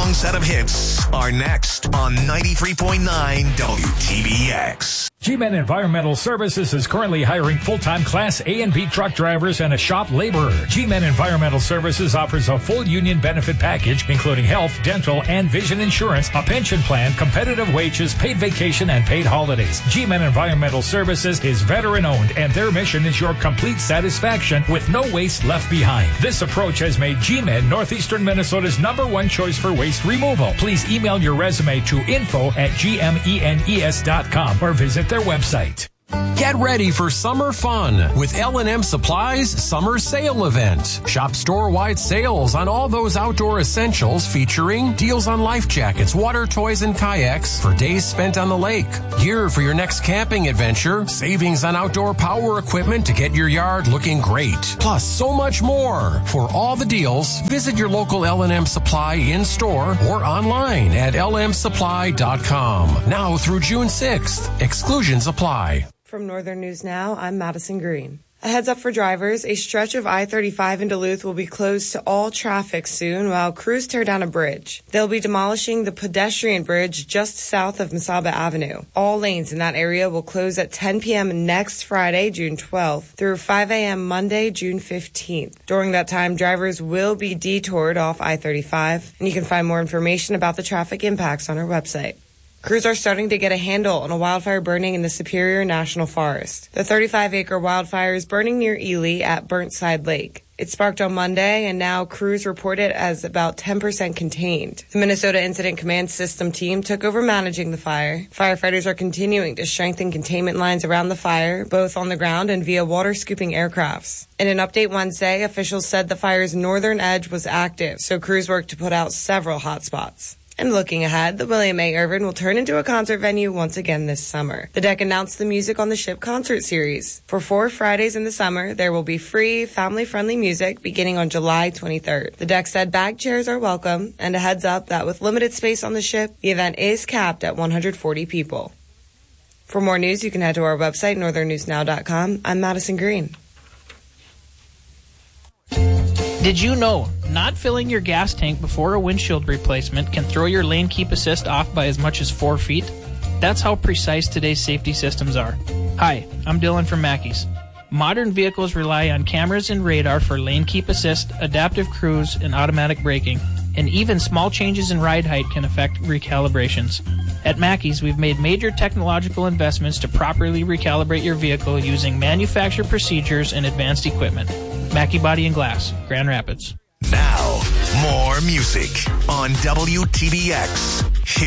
long set of hits are next on 93.9 WTBX. G-Men Environmental Services is currently hiring full-time Class A and B truck drivers and a shop laborer. G-Men Environmental Services offers a full union benefit package, including health, dental, and vision insurance, a pension plan, competitive wages, paid vacation, and paid holidays. G-Men Environmental Services is veteran-owned, and their mission is your complete satisfaction with no waste left behind. This approach has made G-Men Northeastern Minnesota's #1 choice for waste removal. Please email your resume to info@gmenes.com or visit their website. Get ready for summer fun with L&M Supply's Summer Sale Event. Shop store-wide sales on all those outdoor essentials featuring deals on life jackets, water toys, and kayaks for days spent on the lake. Gear for your next camping adventure. Savings on outdoor power equipment to get your yard looking great. Plus, so much more. For all the deals, visit your local L&M Supply in-store or online at lmsupply.com. Now through June 6th. Exclusions apply. From Northern News Now, I'm Madison Green. A heads up for drivers, a stretch of I-35 in Duluth will be closed to all traffic soon while crews tear down a bridge. They'll be demolishing the pedestrian bridge just south of Mesaba Avenue. All lanes in that area will close at 10 p.m. next Friday, June 12th, through 5 a.m. Monday, June 15th. During that time, drivers will be detoured off I-35, and you can find more information about the traffic impacts on our website. Crews are starting to get a handle on a wildfire burning in the Superior National Forest. The 35-acre wildfire is burning near Ely at Burnside Lake. It sparked on Monday, and now crews report it as about 10% contained. The Minnesota Incident Command System team took over managing the fire. Firefighters are continuing to strengthen containment lines around the fire, both on the ground and via water-scooping aircrafts. In an update Wednesday, officials said the fire's northern edge was active, so crews worked to put out several hot spots. And looking ahead, the William A. Irvin will turn into a concert venue once again this summer. The deck announced the Music on the Ship concert series. For 4 Fridays in the summer, there will be free, family-friendly music beginning on July 23rd. The deck said bag chairs are welcome, and a heads up that with limited space on the ship, the event is capped at 140 people. For more news, you can head to our website, northernnewsnow.com. I'm Madison Green. Did you know not filling your gas tank before a windshield replacement can throw your lane keep assist off by as much as 4 feet? That's how precise today's safety systems are. Hi, I'm Dylan from Mackey's. Modern vehicles rely on cameras and radar for lane keep assist, adaptive cruise, and automatic braking. And even small changes in ride height can affect recalibrations. At Mackey's, we've made major technological investments to properly recalibrate your vehicle using manufacturer procedures and advanced equipment. Mackey Body and Glass, Grand Rapids. Now, more music on WTBX.